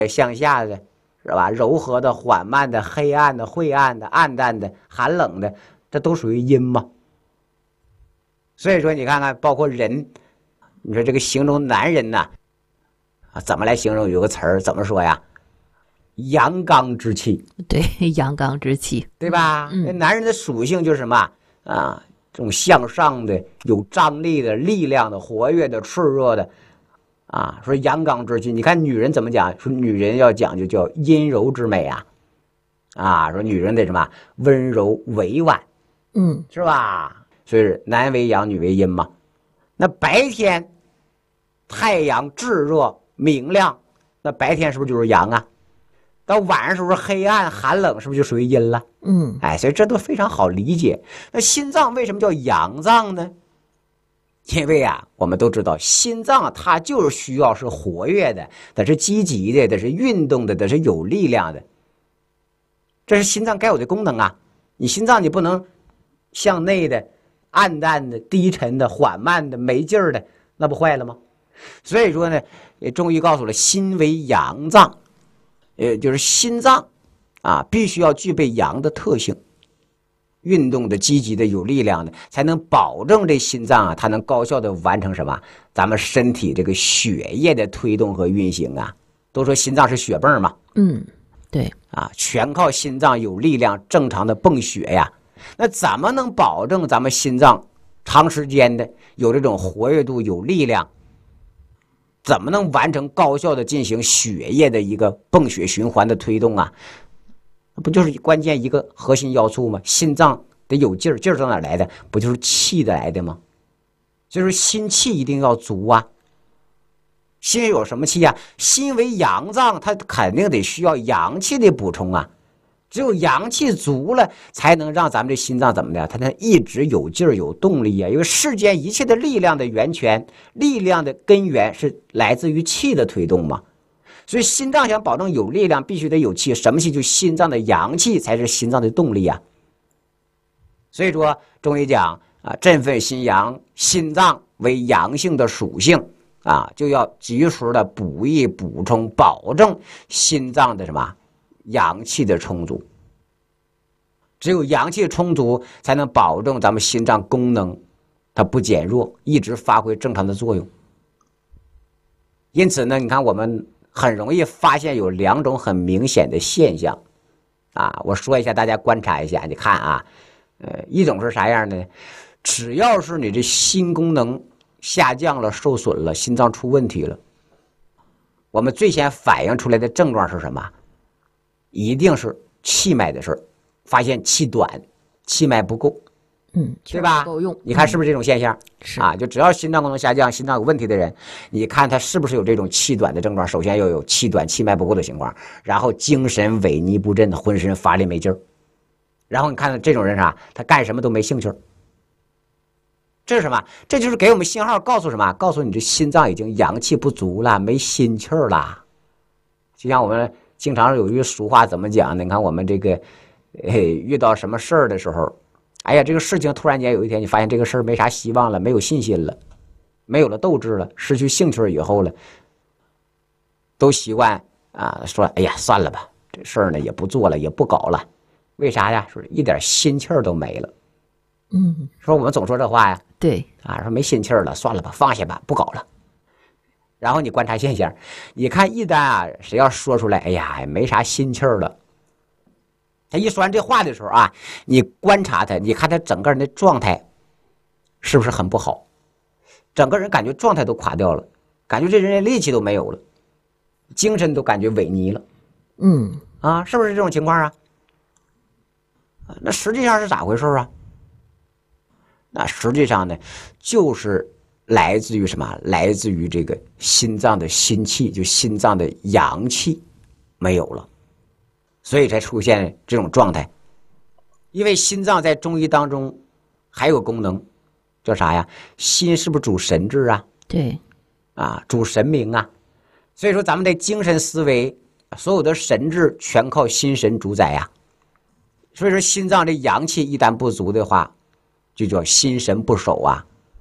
向下的，是吧？柔和的、缓慢的、黑暗的、晦暗的、暗淡的、寒冷的，这都属于阴嘛。所以说，你看看，包括人，你说这个形容男人呐，怎么来形容？有个词儿怎么说呀？阳刚之气。 对，阳刚之气， 对吧？那男人的属性就是什么啊？这种向上的、有张力的、力量的、活跃的、脆弱的啊。说阳刚之气，你看女人怎么讲？说女人要讲究叫阴柔之美啊，说女人得什么温柔委婉，是吧？所以男为阳，女为阴嘛。那白天太阳炙热明亮，那白天是不是就是阳啊？到晚上是不是黑暗寒冷，是不是就属于阴了？所以这都非常好理解。那心脏为什么叫阳脏呢？因为我们都知道心脏它就是需要是活跃的，它是积极的，它是运动的，它是有力量的，这是心脏该有的功能啊。你心脏你不能向内的、暗淡的、低沉的、缓慢的、没劲儿的，那不坏了吗？所以说呢，中医告诉了心为阳脏，就是心脏必须要具备阳的特性，运动的、积极的、有力量的，才能保证这心脏它能高效的完成什么？咱们身体这个血液的推动和运行啊。都说心脏是血泵嘛， 对全靠心脏有力量正常的泵血呀。那怎么能保证咱们心脏长时间的有这种活跃度、有力量？怎么能完成高效的进行血液的一个泵血循环的推动啊？不就是关键一个核心要素吗？心脏得有劲儿，劲儿从哪来的？不就是气的来的吗？就是心气一定要足啊。心有什么气啊？心为阳脏，它肯定得需要阳气的补充啊。只有阳气足了，才能让咱们这心脏怎么的？它能一直有劲儿、有动力啊。因为世间一切的力量的源泉、力量的根源是来自于气的推动嘛。所以心脏想保证有力量，必须得有气。什么气？就心脏的阳气才是心脏的动力啊。所以说中医讲振奋心阳，心脏为阳性的属性就要及时的补益补充，保证心脏的什么阳气的充足。只有阳气充足，才能保证咱们心脏功能它不减弱，一直发挥正常的作用。因此呢，你看我们很容易发现有两种很明显的现象我说一下，大家观察一下。你看一种是啥样的？只要是你这心功能下降了、受损了，心脏出问题了，我们最先反映出来的症状是什么？一定是气脉的事儿，发现气短，气脉不够，对吧？ 够用。 你看是不是这种现象？ 是就只要心脏功能下降、心脏有问题的人，你看他是不是有这种气短的症状？首先要有气短、气脉不够的情况，然后精神萎靡不振，浑身乏力没劲儿，然后你看这种人他干什么都没兴趣。这是什么？这就是给我们信号，告诉什么？告诉你这心脏已经阳气不足了，没心气儿了。就像我们经常有一句俗话怎么讲呢？你看我们这个遇到什么事儿的时候，哎呀，这个事情突然间有一天你发现这个事儿没啥希望了，没有信心了，没有了斗志了，失去兴趣以后了，都习惯说哎呀算了吧，这事儿呢也不做了，也不搞了。为啥呀？说一点心气儿都没了。说我们总说这话呀， 对说没心气儿了，算了吧，放下吧，不搞了。然后你观察现象，你看一旦谁要说出来，哎呀，没啥心气儿了，他一说完这话的时候你观察他，你看他整个人的状态是不是很不好？整个人感觉状态都垮掉了，感觉这人力气都没有了，精神都感觉萎靡了。是不是这种情况啊？那实际上是咋回事啊？那实际上呢，就是来自于什么？来自于这个心脏的心气，就心脏的阳气没有了，所以才出现这种状态。因为心脏在中医当中还有功能，叫啥呀？心是不是主神志啊？ 对， 主神明啊。所以说咱们的精神思维，所有的神志全靠心神主宰呀。所以说心脏这阳气一旦不足的话，就叫心神不守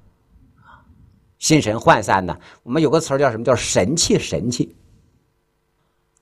心神涣散呢。我们有个词叫什么？叫神气。神气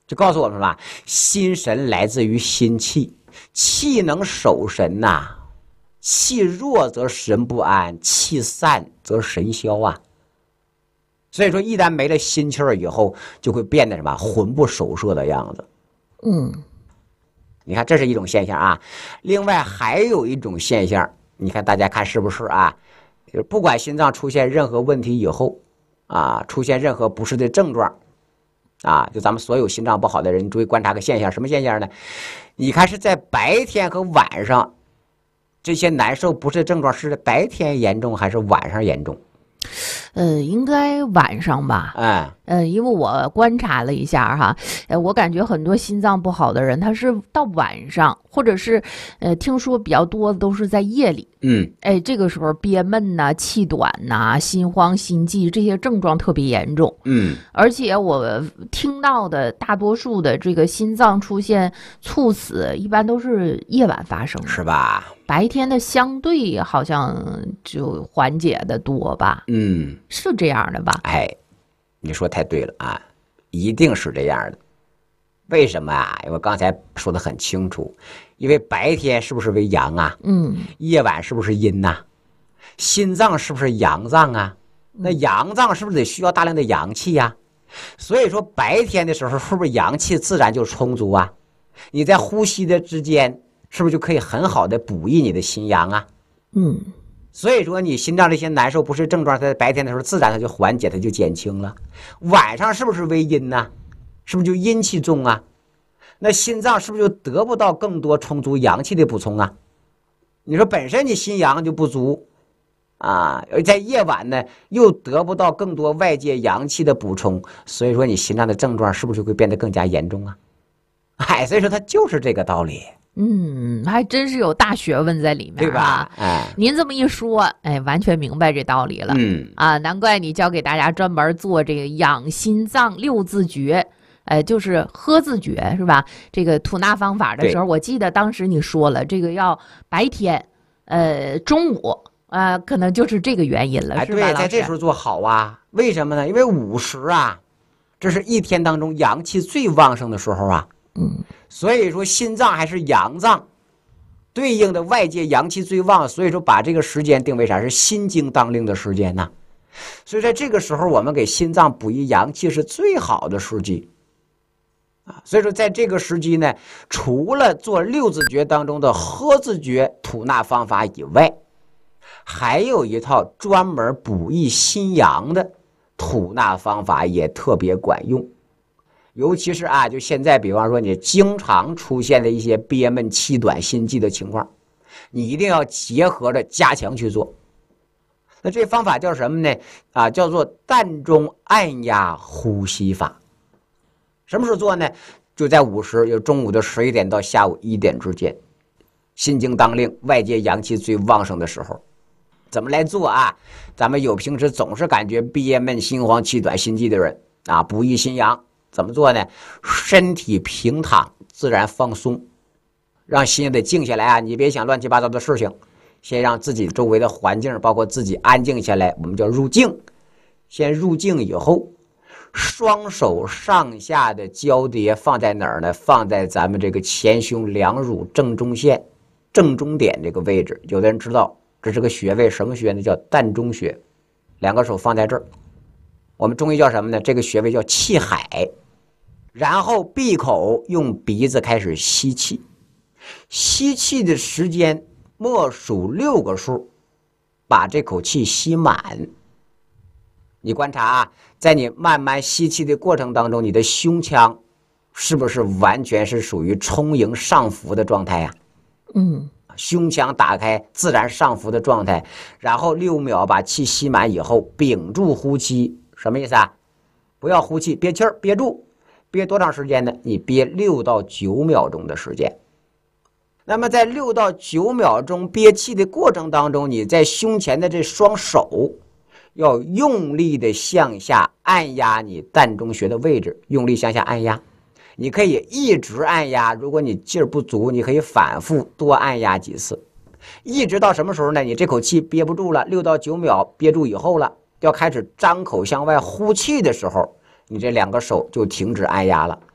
就告诉我们什么？心神来自于心气，气能守神呐、气弱则神不安，气散则神消啊。所以说，一旦没了心气儿以后，就会变得什么魂不守舍的样子。你看，这是一种现象啊。另外还有一种现象，你看大家看是不是啊？就是不管心脏出现任何问题以后啊，出现任何不适的症状啊，就咱们所有心脏不好的人，你注意观察个现象，什么现象呢？你看是在白天和晚上，这些难受不适的症状是白天严重还是晚上严重？ 应该晚上吧。因为我观察了一下哈，我感觉很多心脏不好的人，他是到晚上，或者是听说比较多的都是在夜里。这个时候憋闷呐、气短呐、心慌、心悸这些症状特别严重。而且我听到的大多数的这个心脏出现猝死，一般都是夜晚发生的， 是吧？ 白天的相对好像就缓解的多吧。是这样的吧？ 哎，你说太对了啊，一定是这样的。为什么啊？因为刚才说的很清楚，因为白天是不是为阳啊？夜晚是不是阴呐？心脏是不是阳脏啊？那阳脏是不是得需要大量的阳气呀？所以说白天的时候是不是阳气自然就充足啊？你在呼吸的之间是不是就可以很好的补益你的心阳啊？所以说你心脏这些难受不适症状，在白天的时候自然它就缓解，它就减轻了。晚上是不是为阴呢？是不是就阴气重啊？那心脏是不是就得不到更多充足阳气的补充啊？你说本身你心阳就不足啊，而在夜晚呢又得不到更多外界阳气的补充，所以说你心脏的症状是不是就会变得更加严重啊？所以说它就是这个道理。 还真是有大学问在里面， 对吧？ 您这么一说，完全明白这道理了。难怪你教给大家专门做这个养心脏六字诀，就是喝字诀是吧？这个吐纳方法的时候，我记得当时你说了，这个要白天，中午，可能就是这个原因了，是吧？ 对，在这时候做好啊。为什么呢？因为午时啊，这是一天当中阳气最旺盛的时候啊。所以说心脏还是阳脏，对应的外界阳气最旺，所以说把这个时间定为啥？是心经当令的时间呢。所以在这个时候，我们给心脏补益阳气是最好的时机啊。所以说在这个时机呢，除了做六字诀当中的喝字诀吐纳方法以外，还有一套专门补益心阳的吐纳方法也特别管用。尤其是就现在比方说你经常出现的一些憋闷气短心悸的情况，你一定要结合着加强去做。那这方法叫什么呢？叫做膻中按压呼吸法。什么时候做呢？就在午时，就中午的11点到下午1点之间，心经当令，外界阳气最旺盛的时候。怎么来做啊？咱们有平时总是感觉憋闷心慌气短心悸的人补益心阳，怎么做呢？身体平躺，自然放松，让心得静下来啊！你别想乱七八糟的事情，先让自己周围的环境，包括自己安静下来，我们叫入静。先入静以后，双手上下的交叠放在哪儿呢？放在咱们这个前胸两乳正中线正中点这个位置。有的人知道这是个穴位，什么穴呢？叫膻中穴。两个手放在这儿，我们中医叫什么呢？这个穴位叫气海。然后闭口，用鼻子开始吸气，吸气的时间默数6个数，把这口气吸满。你观察在你慢慢吸气的过程当中，你的胸腔是不是完全是属于充盈上浮的状态呀？胸腔打开，自然上浮的状态。然后6秒把气吸满以后，屏住呼气。什么意思啊？不要呼气，憋气儿，憋住。憋多长时间呢？你憋6到9秒钟的时间。那么在6到9秒钟憋气的过程当中，你在胸前的这双手要用力的向下按压你膻中穴的位置，用力向下按压。你可以一直按压，如果你劲儿不足，你可以反复多按压几次，一直到什么时候呢？你这口气憋不住了，6到9秒憋住以后了，要开始张口向外呼气的时候，你这2个手就停止按压了。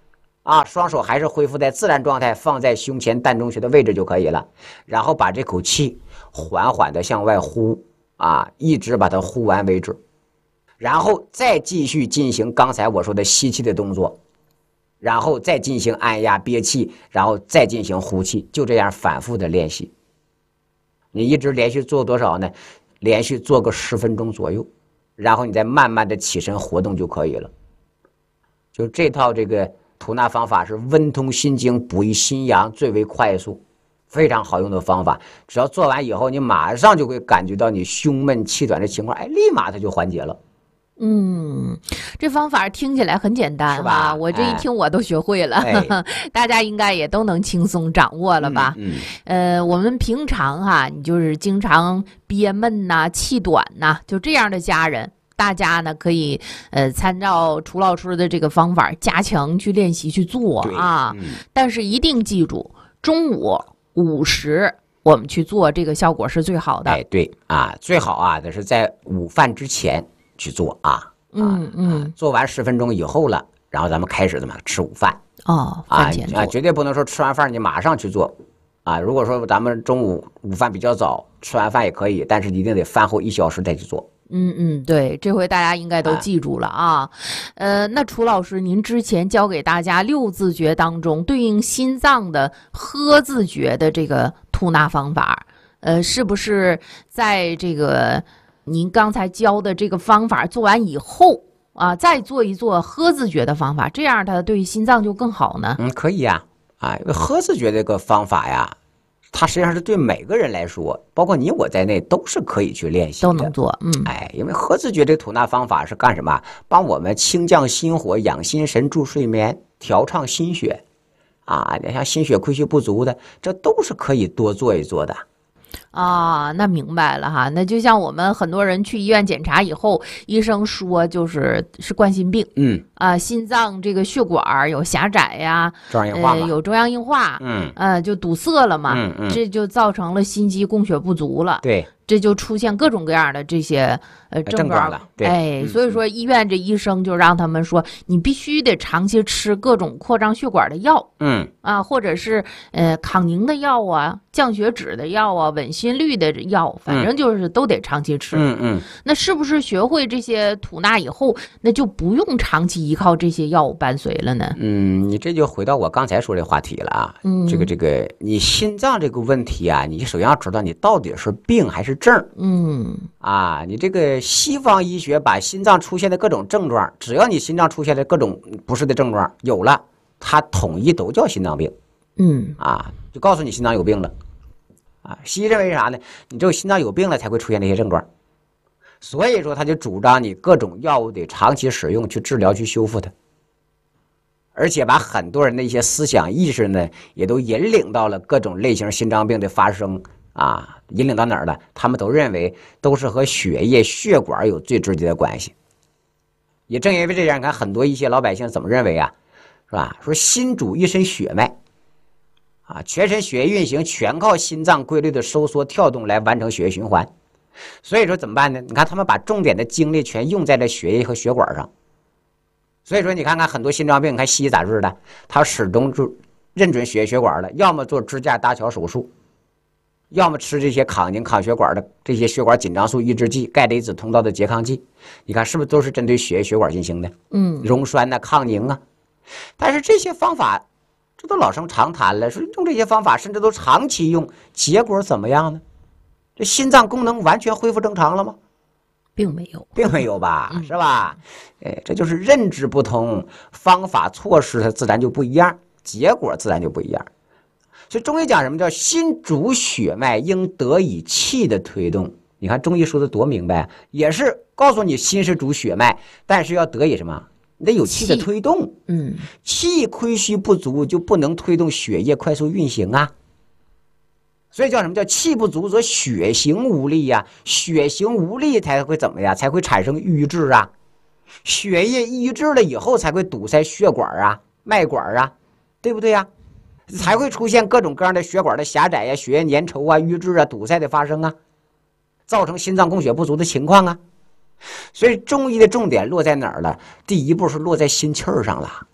双手还是恢复在自然状态，放在胸前膻中穴的位置就可以了。然后把这口气缓缓的向外呼一直把它呼完为止。然后再继续进行刚才我说的吸气的动作，然后再进行按压憋气，然后再进行呼气，就这样反复的练习。你一直连续做多少呢？连续做个10分钟左右，然后你再慢慢的起身活动就可以了。就这套这个吐纳方法是温通心经、补益心阳，最为快速，非常好用的方法。只要做完以后，你马上就会感觉到你胸闷气短的情况，立马它就缓解了。 这方法听起来很简单，是吧？我这一听我都学会了，大家应该也都能轻松掌握了吧？我们平常你就是经常憋闷气短就这样的家人，大家呢可以参照楚老师的这个方法，加强去练习去做但是一定记住，中午午时我们去做，这个效果是最好的。 对最好这是在午饭之前去做做完10分钟以后了，然后咱们开始怎么吃午饭饭前做绝对不能说吃完饭你马上去做如果说咱们中午午饭比较早，吃完饭也可以，但是一定得饭后1小时再去做。 对，这回大家应该都记住了那楚老师，您之前教给大家6字诀当中对应心脏的呵字诀的这个吐纳方法，是不是在这个您刚才教的这个方法做完以后再做一做呵字诀的方法，这样它对心脏就更好呢？ 可以因为呵字诀这个方法它实际上是对每个人来说，包括你我在内，都是可以去练习的， 都能做。 因为呵字诀这个吐纳方法是干什么？帮我们清降心火、养心神、助睡眠、调畅心血你像心血亏虚不足的，这都是可以多做一做的。 那明白了那就像我们很多人去医院检查以后，医生说是冠心病，心脏这个血管有狭窄中央硬化有中央硬化，就堵塞了嘛，这就造成了心肌供血不足了， 对， 这就出现各种各样的这些症状了，对， 所以说医院这医生就让他们说，你必须得长期吃各种扩张血管的药，或者是抗凝的药降血脂的药稳心率的药，反正就是都得长期吃。那是不是学会这些吐纳以后，那就不用长期依靠这些药物伴随了呢？ 你这就回到我刚才说的话题了这个你心脏这个问题你首先要知道你到底是病还是症。你这个西方医学把心脏出现的各种症状，只要你心脏出现的各种不适的症状有了，它统一都叫心脏病。就告诉你心脏有病了西医认为啥呢？你只有心脏有病了才会出现这些症状，所以说他就主张你各种药物得长期使用去治疗去修复它，而且把很多人的一些思想意识呢也都引领到了各种类型心脏病的发生引领到哪儿了？他们都认为都是和血液血管有最直接的关系。也正因为这样，你看很多一些老百姓怎么认为是吧？说心主一身血脉全身血液运行全靠心脏规律的收缩跳动来完成血液循环。所以说怎么办呢？你看他们把重点的精力全用在了血液和血管上。所以说你看看很多心脏病，你看西医咋治的？他始终就认准血液血管了，要么做支架搭桥手术，要么吃这些抗凝抗血管的这些血管紧张素抑制剂、钙离子通道的拮抗剂。你看是不是都是针对血液血管进行的？溶栓抗凝但是这些方法这都老生常谈了，说用这些方法甚至都长期用，结果怎么样呢？这心脏功能完全恢复正常了吗？ 并没有吧，是吧？这就是认知不同，方法措施它自然就不一样，结果自然就不一样。所以中医讲什么叫心主血脉，应得以气的推动。你看中医说的多明白也是告诉你心是主血脉，但是要得以什么？你得有气的推动。气亏虚不足就不能推动血液快速运行所以叫什么叫气不足则血行无力血行无力才会怎么才会产生瘀滞血液瘀滞了以后才会堵塞血管脉管对不对才会出现各种各样的血管的狭窄血液粘稠瘀滞堵塞的发生造成心脏供血不足的情况所以中医的重点落在哪儿了？第一步是落在心气儿上了，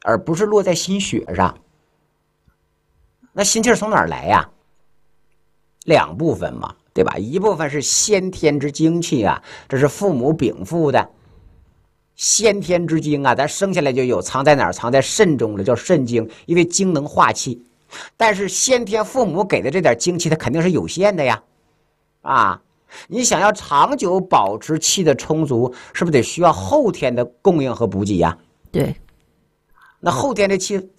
而不是落在心血上。那心气儿从哪儿来呀？两部分嘛，对吧？一部分是先天之精气啊，这是父母禀赋的。先天之精啊，咱生下来就有，藏在哪儿？藏在肾中了，叫肾精，因为精能化气。但是先天父母给的这点精气，它肯定是有限的呀，啊，你想要长久保持气的充足，是不是得需要后天的供应和补给呀？ 对， 那后天的气